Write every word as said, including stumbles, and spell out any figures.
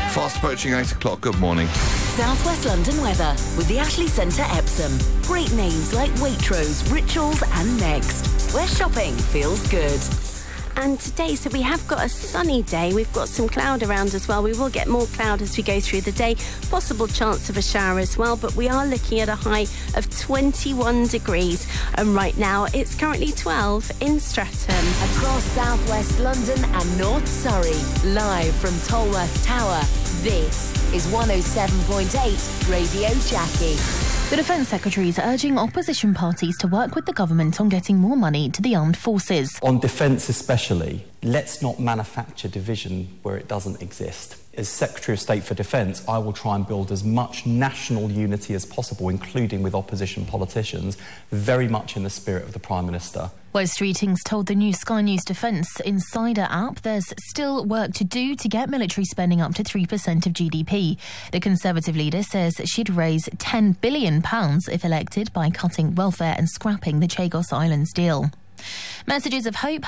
Fast approaching eight o'clock. Good morning. South West London weather with the Ashley Centre Epsom. Great names like Waitrose, Rituals and Next, where shopping feels good. And today, so we have got a sunny day. We've got some cloud around as well. We will get more cloud as we go through the day. Possible chance of a shower as well, but we are looking at a high of twenty-one degrees. And right now, it's currently twelve in Streatham. Across South West London and North Surrey, live from Tolworth Tower, this is one oh seven point eight Radio Jackie. The Defence Secretary is urging opposition parties to work with the government on getting more money to the armed forces. On defence especially, let's not manufacture division where it doesn't exist. As Secretary of State for Defence, I will try and build as much national unity as possible, including with opposition politicians, very much in the spirit of the Prime Minister. Wes Streetings told the new Sky News Defence Insider app there's still work to do to get military spending up to three percent of G D P. The Conservative leader says she'd raise ten billion pounds if elected by cutting welfare and scrapping the Chagos Islands deal. Messages of hope